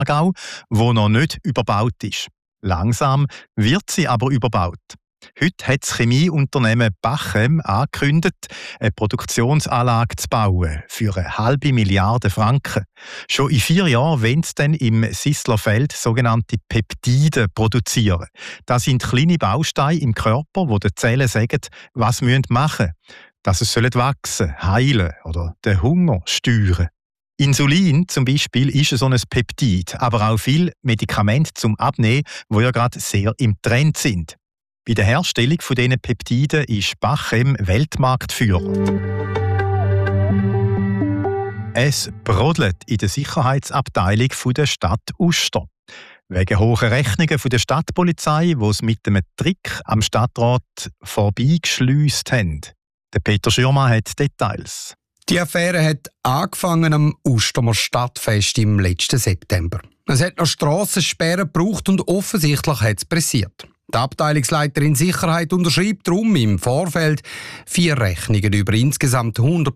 Aargau, wo noch nicht überbaut ist. Langsam wird sie aber überbaut. Heute hat das Chemieunternehmen Bachem angekündigt, eine Produktionsanlage zu bauen für 500 Milliarden Franken. Schon in 4 Jahren wollen sie dann im Sisslerfeld sogenannte Peptide produzieren. Das sind kleine Bausteine im Körper, die den Zellen sagen, was sie machen müssen. Dass es wachsen, heilen oder den Hunger steuern. Insulin zum Beispiel ist so ein Peptid, aber auch viele Medikamente zum Abnehmen, die ja gerade sehr im Trend sind. Bei der Herstellung von diesen Peptiden ist Bachem Weltmarktführer. Es brodelt in der Sicherheitsabteilung der Stadt Uster. Wegen hohen Rechnungen von der Stadtpolizei, die es mit einem Trick am Stadtrat vorbeigeschleust haben. Der Peter Schürmann hat Details. Die Affäre hat angefangen am Ustermer Stadtfest im letzten September. Es hat noch Strassensperren gebraucht und offensichtlich hat es pressiert. Die Abteilungsleiterin Sicherheit unterschreibt darum im Vorfeld 4 Rechnungen über insgesamt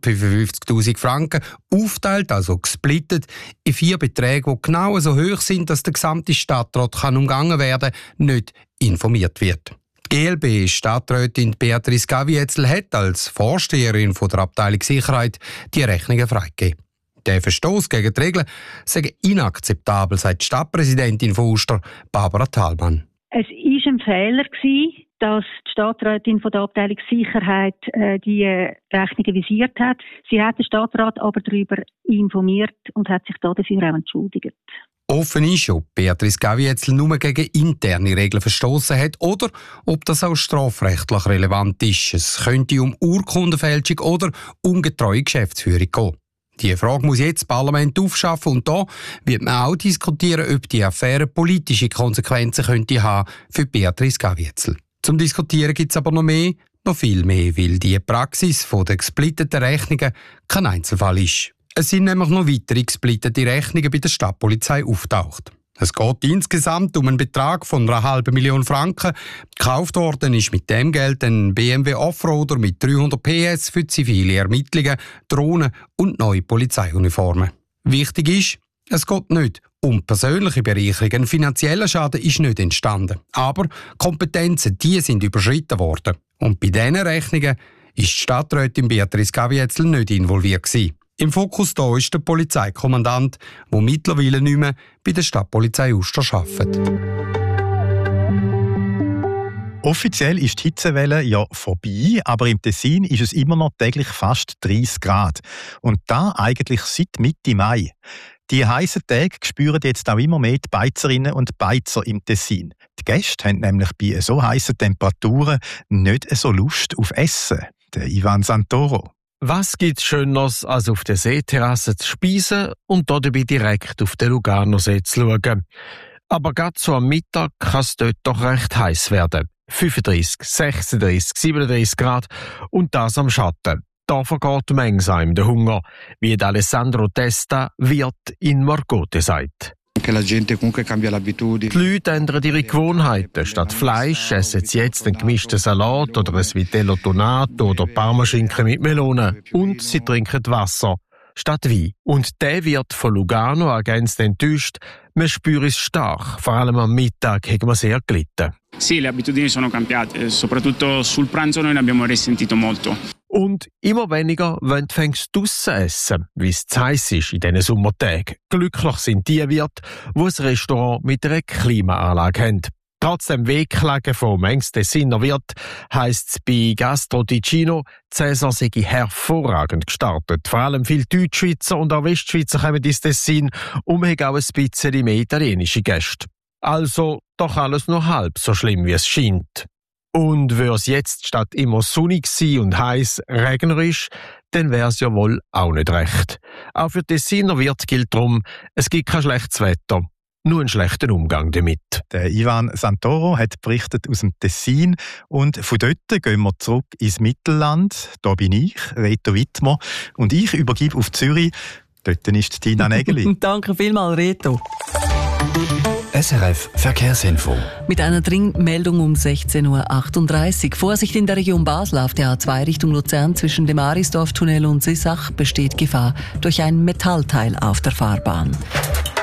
155'000 Franken, aufteilt, also gesplittet, in 4 Beträge, die genau so hoch sind, dass der gesamte Stadtrat umgangen werden kann, nicht informiert wird. Die GLB-Stadträtin Beatrice Gavietzel hat als Vorsteherin der Abteilung Sicherheit die Rechnungen freigegeben. Der Verstoß gegen die Regeln sei inakzeptabel, sagt die Stadtpräsidentin von Uster, Barbara Thalmann. Es war ein Fehler, dass die Stadträtin von der Abteilung Sicherheit die Rechnungen visiert hat. Sie hat den Stadtrat aber darüber informiert und hat sich dafür auch entschuldigt. Offen ist, ob Beatrice Gavietzel nur gegen interne Regeln verstoßen hat oder ob das auch strafrechtlich relevant ist. Es könnte um Urkundenfälschung oder ungetreue Geschäftsführung gehen. Diese Frage muss jetzt das Parlament aufschaffen und da wird man auch diskutieren, ob die Affäre politische Konsequenzen könnte haben für Beatrice Gavietzel. Zum Diskutieren gibt es aber noch viel mehr, weil die Praxis der gesplitteten Rechnungen kein Einzelfall ist. Es sind nämlich noch weitere gesplittete Rechnungen bei der Stadtpolizei auftaucht. Es geht insgesamt um einen Betrag von 500'000 Franken. Gekauft worden ist mit dem Geld ein BMW Offroader mit 300 PS für zivile Ermittlungen, Drohnen und neue Polizeiuniformen. Wichtig ist, es geht nicht um persönliche Bereicherung. Ein finanzieller Schaden ist nicht entstanden. Aber Kompetenzen, die sind überschritten worden. Und bei diesen Rechnungen ist die Stadträtin Beatrice Gavietzel nicht involviert gewesen. Im Fokus hier ist der Polizeikommandant, der mittlerweile nicht mehr bei der Stadtpolizei Uster arbeitet. Offiziell ist die Hitzewelle ja vorbei, aber im Tessin ist es immer noch täglich fast 30 Grad. Und da eigentlich seit Mitte Mai. Die heissen Tage spüren jetzt auch immer mehr die Beizerinnen und Beizer im Tessin. Die Gäste haben nämlich bei so heissen Temperaturen nicht so Lust auf Essen. Der Ivan Santoro. Was gibt's Schöneres, als auf der Seeterrasse zu speisen und dabei direkt auf den Lugano-See zu schauen? Aber gerade so am Mittag kann es dort doch recht heiß werden. 35, 36, 37 Grad und das am Schatten. Da vergeht langsam der Hunger, wie Alessandro Testa, Wirt in Marcote sagt. Die Leute ändern ihre Gewohnheiten. Statt Fleisch essen sie jetzt einen gemischten Salat oder ein Vitello Tonato oder Parmaschinken mit Melone. Und sie trinken Wasser statt Wein. Und der Wirt von Lugano ergänzt enttäuscht, man spüre es stark. Vor allem am Mittag hat man sehr gelitten. Sì, le abitudini sono cambiate, soprattutto sul pranzo noi ne abbiamo risentito molto. Und immer weniger wollen fängst draussen essen, wie es zu heiß ist in diesen Sommertagen. Glücklich sind die Wirte, die ein Restaurant mit einer Klimaanlage haben. Trotz dem Wehklagen vom Tessiner Wirt heisst es bei Gastro Ticino, die Saison sei hervorragend gestartet. Vor allem viele Deutschschweizer und auch Westschweizer kommen ins Tessin und wir haben auch ein bisschen mehr italienische Gäste. Also doch alles nur halb so schlimm, wie es scheint. Und wäre es jetzt statt immer sonnig und heiß regnerisch, dann wäre es ja wohl auch nicht recht. Auch für Tessiner Wirt gilt darum, es gibt kein schlechtes Wetter, nur einen schlechten Umgang damit. Der Ivan Santoro hat berichtet aus dem Tessin und von dort gehen wir zurück ins Mittelland. Da bin ich, Reto Wittmer, und ich übergebe auf Zürich. Dort ist Tina Nägeli. Danke vielmals, Reto. SRF Verkehrsinfo. Mit einer Dringmeldung um 16:38 Uhr. Vorsicht in der Region Basel auf der A2 Richtung Luzern zwischen dem Arisdorf-Tunnel und Sissach besteht Gefahr durch ein Metallteil auf der Fahrbahn.